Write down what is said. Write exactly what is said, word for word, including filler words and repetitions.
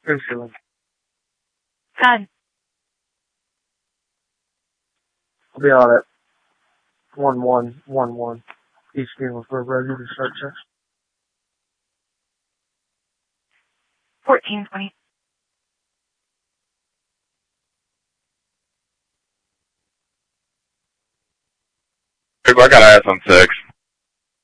Good feeling. Good. I'll be on it. One one one one. Each game if we're ready to start checks. Fourteen twenty. I got eyes on six.